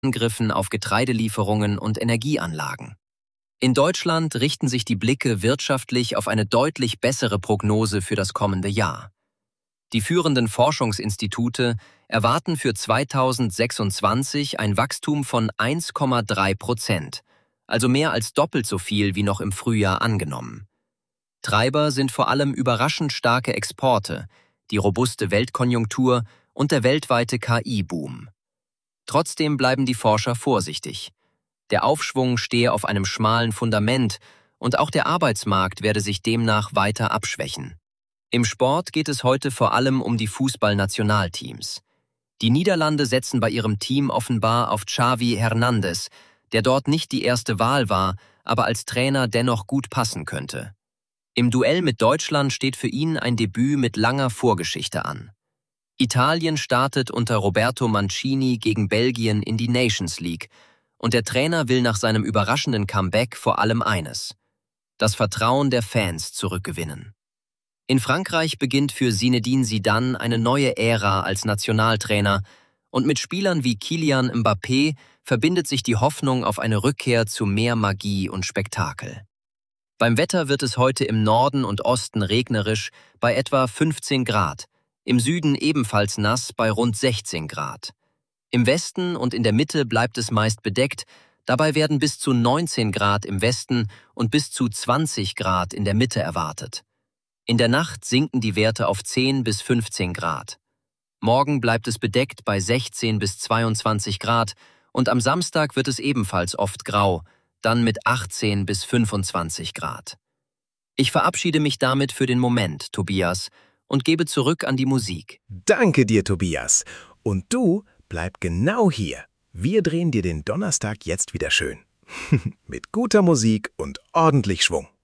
Angriffen auf Getreidelieferungen und Energieanlagen. In Deutschland richten sich die Blicke wirtschaftlich auf eine deutlich bessere Prognose für das kommende Jahr. Die führenden Forschungsinstitute erwarten für 2026 ein Wachstum von 1,3%, also mehr als doppelt so viel wie noch im Frühjahr angenommen. Treiber sind vor allem überraschend starke Exporte, die robuste Weltkonjunktur und der weltweite KI-Boom. Trotzdem bleiben die Forscher vorsichtig. Der Aufschwung stehe auf einem schmalen Fundament und auch der Arbeitsmarkt werde sich demnach weiter abschwächen. Im Sport geht es heute vor allem um die Fußballnationalteams. Die Niederlande setzen bei ihrem Team offenbar auf Xavi Hernandez, der dort nicht die erste Wahl war, aber als Trainer dennoch gut passen könnte. Im Duell mit Deutschland steht für ihn ein Debüt mit langer Vorgeschichte an. Italien startet unter Roberto Mancini gegen Belgien in die Nations League und der Trainer will nach seinem überraschenden Comeback vor allem eines: das Vertrauen der Fans zurückgewinnen. In Frankreich beginnt für Zinedine Zidane eine neue Ära als Nationaltrainer und mit Spielern wie Kylian Mbappé verbindet sich die Hoffnung auf eine Rückkehr zu mehr Magie und Spektakel. Beim Wetter wird es heute im Norden und Osten regnerisch bei etwa 15 Grad, im Süden ebenfalls nass bei rund 16 Grad. Im Westen und in der Mitte bleibt es meist bedeckt, dabei werden bis zu 19 Grad im Westen und bis zu 20 Grad in der Mitte erwartet. In der Nacht sinken die Werte auf 10 bis 15 Grad. Morgen bleibt es bedeckt bei 16 bis 22 Grad und am Samstag wird es ebenfalls oft grau, dann mit 18 bis 25 Grad. Ich verabschiede mich damit für den Moment, Tobias, und gebe zurück an die Musik. Danke dir, Tobias. Und du bleib genau hier. Wir drehen dir den Donnerstag jetzt wieder schön. Mit guter Musik und ordentlich Schwung.